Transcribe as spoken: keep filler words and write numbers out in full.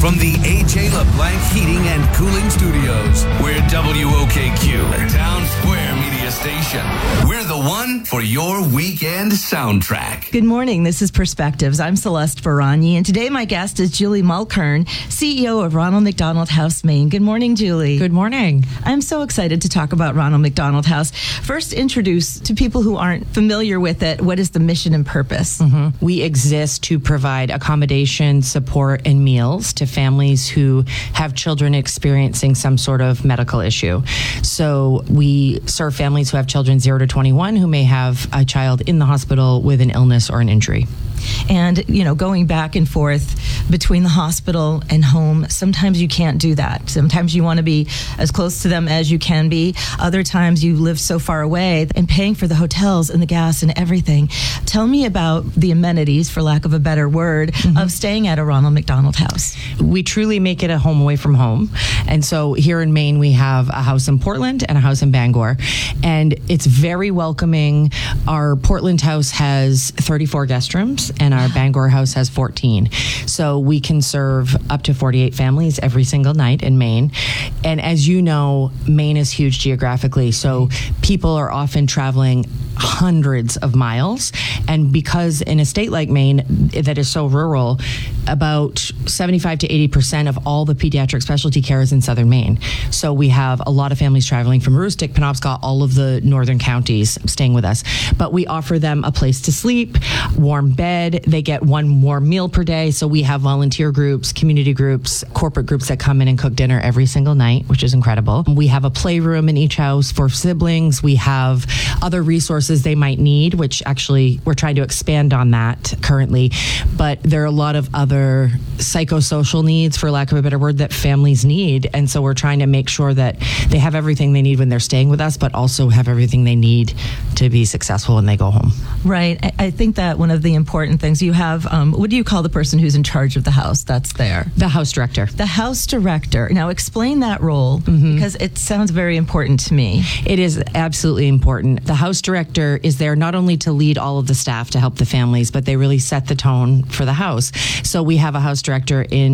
from the A J LeBlanc Heating and Cooling Studios. We're W O K Q, the Town Square Media Station. We're the one for your weekend soundtrack. Good morning. This is Perspectives. I'm Celeste Baragni, and today my guest is Julie Mulkern, C E O of Ronald McDonald House, Maine. Good morning, Julie. Good morning. I'm so excited to talk about Ronald McDonald House. First, introduce to people who aren't familiar with it, what is the mission and purpose? Mm-hmm. We exist to provide accommodation, support, and meals to families who have children experiencing some sort of medical issue. So we serve families who have children zero to twenty-one who may have a child in the hospital with an illness or an injury. And, you know, going back and forth between the hospital and home, sometimes you can't do that. Sometimes you want to be as close to them as you can be. Other times you live so far away and paying for the hotels and the gas and everything. Tell me about the amenities, for lack of a better word, mm-hmm. of staying at a Ronald McDonald House. We truly make it a home away from home. And so here in Maine, we have a house in Portland and a house in Bangor. And it's very welcoming. Our Portland house has thirty-four guest rooms, and our Bangor house has fourteen. So we can serve up to forty-eight families every single night in Maine. And as you know, Maine is huge geographically, so people are often traveling hundreds of miles. And because in a state like Maine that is so rural, about seventy-five to eighty percent of all the pediatric specialty care is in southern Maine. So we have a lot of families traveling from Aroostook, Penobscot, all of the northern counties staying with us. But we offer them a place to sleep, warm bed. They get one warm meal per day. So we have volunteer groups, community groups, corporate groups that come in and cook dinner every single night, which is incredible. We have a playroom in each house for siblings. We have other resources they might need, which actually we're trying to expand on that currently. But there are a lot of other psychosocial needs, for lack of a better word, that families need. And so we're trying to make sure that they have everything they need when they're staying with us, but also have everything they need to be successful when they go home. Right. I think that one of the important things you have, um, what do you call the person who's in charge of the house that's there? The house director. The house director. Now explain that role, mm-hmm. because it sounds very important to me. It is absolutely important. The house director is there not only to lead all of the staff to help the families, but they really set the tone for the house. So we have a house director in